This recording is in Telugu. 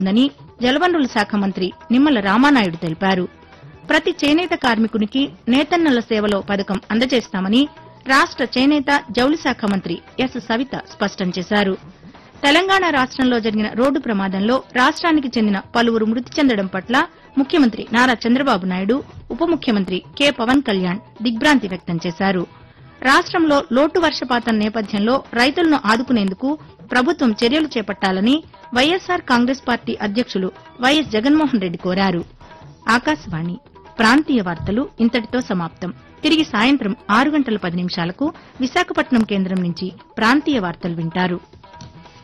ఉందని జలవనరుల శాఖ మంత్రి నిమ్మల రామానాయుడు తెలిపారు. ప్రతి చేనేత కార్మికునికి నేతన్నల సేవలో పథకం అందజేస్తామని రాష్ట చేనేత జౌళి శాఖ మంత్రి ఎస్ సవిత స్పష్టం చేశారు. తెలంగాణ రాష్టంలో జరిగిన రోడ్డు ప్రమాదంలో రాష్ట్రానికి చెందిన పలువురు మృతి చెందడం పట్ల ముఖ్యమంత్రి నారా చంద్రబాబు నాయుడు, ఉప ముఖ్యమంత్రి కె పవన్ కళ్యాణ్ దిగ్భ్రాంతి వ్యక్తం చేశారు. రాష్టంలో లోటు వర్షపాతం నేపథ్యంలో రైతులను ఆదుకునేందుకు ప్రభుత్వం చర్యలు చేపట్టాలని వైఎస్సార్ కాంగ్రెస్ పార్టీ అధ్యక్షులు వైఎస్ జగన్మోహన్ రెడ్డి కోరారు. ఆకాశవాణి ప్రాంతీయ వార్తలు ఇంతటితో సమాప్తం. తిరిగి సాయంత్రం 6 గంటల 10 నిమిషాలకు విశాఖపట్నం కేంద్రం నుంచి ప్రాంతీయ వార్తలు వింటారు.